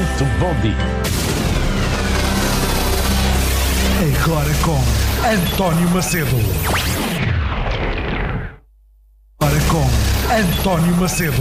Muito bom dia. Agora com António Macedo. Agora com António Macedo.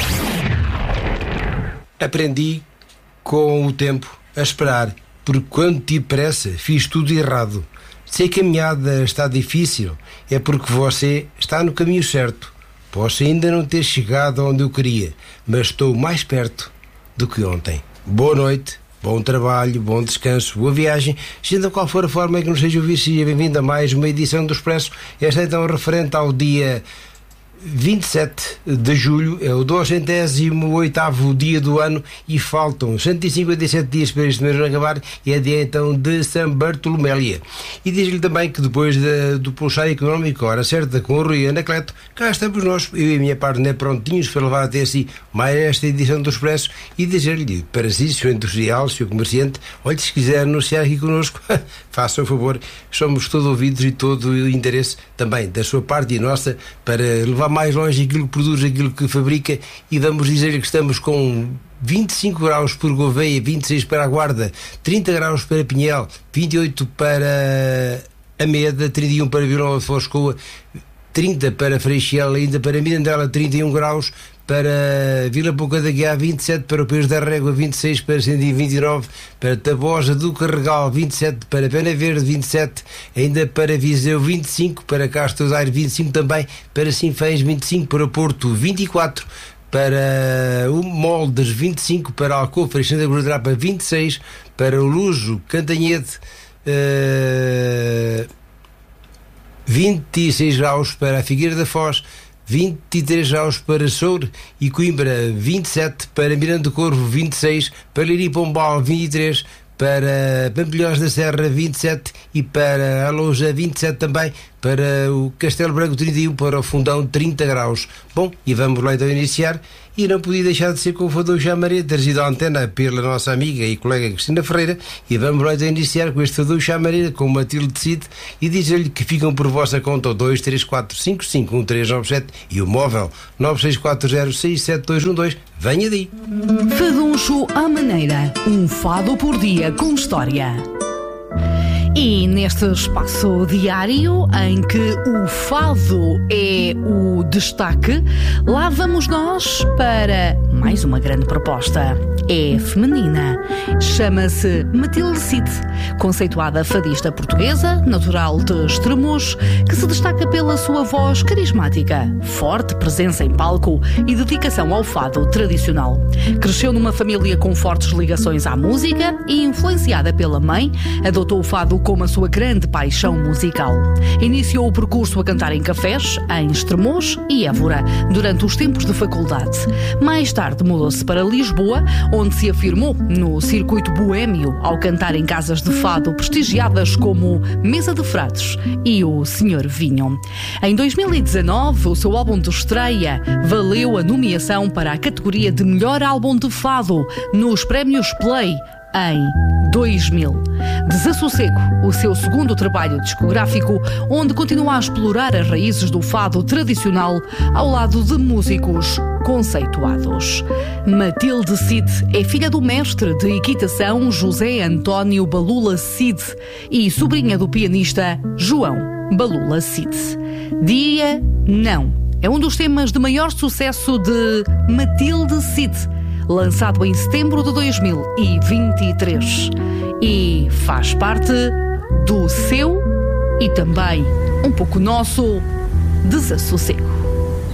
Aprendi com o tempo a esperar, porque quando tive pressa fiz tudo errado. Se a caminhada está difícil, é porque você está no caminho certo. Posso ainda não ter chegado onde eu queria, mas estou mais perto do que ontem. Boa noite, bom trabalho, bom descanso, boa viagem. Seja qual for a forma em que nos seja ouvir, seja bem-vindo a mais uma edição do Expresso. Esta é então referente ao dia 27 de julho, é o 208º dia do ano e faltam 157 dias para este mês acabar, e é dia então de São Bartolomélia. E diz-lhe também que depois do pulsar económico, hora certa, com o Rui Anacleto, cá estamos nós, eu e a minha partner, prontinhos para levar até si mais esta edição do Expresso e dizer-lhe para si, seu industrial, seu comerciante, olhe, se quiser anunciar aqui connosco, faça o favor, somos todo ouvidos e todo o interesse também da sua parte e nossa para levar mais longe aquilo que produz, aquilo que fabrica, e vamos dizer-lhe que estamos com 25 graus por Gouveia, 26 para a Guarda, 30 graus para Pinhel, 28 para Ameda, 31 para Vila Nova de Foscoa, 30 para Freixel, ainda para Mirandela, 31 graus, para Vila Pouca da Guiá, 27 para o Peixe da Régua, 26 para Sendim, 29 para Tabosa do Carregal, 27 para Pena Verde, 27 ainda para Viseu, 25 para Castro Daire, 25 também para Sinfãs, 25 para Porto, 24 para o Moldes, 25 para Alcofre, Santa Cruz da Grapa, 26 para o Luso, Cantanhede, 26 graus para a Figueira da Foz, 23 graus para Soure e Coimbra, 27 para Miranda do Corvo, 26 para Leiria e Pombal, 23 para Pampilhós da Serra, 27 e para a Lousa, 27 também, para o Castelo Branco, 31, para o Fundão, 30 graus. Bom, e vamos lá então iniciar, e não podia deixar de ser com o Fadão Chamaré, trazido à antena pela nossa amiga e colega Cristina Ferreira, e vamos lá então iniciar com este Fadão Chamaré, com Matilde Cid, e dizer-lhe que ficam por vossa conta o 234551397 e o móvel 964067212. Venha daí! Faduncho à maneira, um fado por dia com história. E neste espaço diário em que o fado é o destaque, lá vamos nós para mais uma grande proposta. É feminina. Chama-se Matilde Cid, conceituada fadista portuguesa, natural de Estremoz, que se destaca pela sua voz carismática, forte presença em palco e dedicação ao fado tradicional. Cresceu numa família com fortes ligações à música e, influenciada pela mãe, adotou o fado como a sua grande paixão musical. Iniciou o percurso a cantar em cafés, em Estremoz e Évora, durante os tempos de faculdade. Mais tarde mudou-se para Lisboa, onde se afirmou no circuito boémio ao cantar em casas de fado prestigiadas como Mesa de Frades e o Senhor Vinho. Em 2019, o seu álbum de estreia valeu a nomeação para a categoria de melhor álbum de fado nos prémios Play em 2000. Desassossego, o seu segundo trabalho discográfico, onde continua a explorar as raízes do fado tradicional ao lado de músicos conceituados. Matilde Cid é filha do mestre de equitação José António Balula Cid e sobrinha do pianista João Balula Cid. Dia Não é um dos temas de maior sucesso de Matilde Cid, lançado em setembro de 2023, e faz parte do seu e também um pouco nosso desassossego.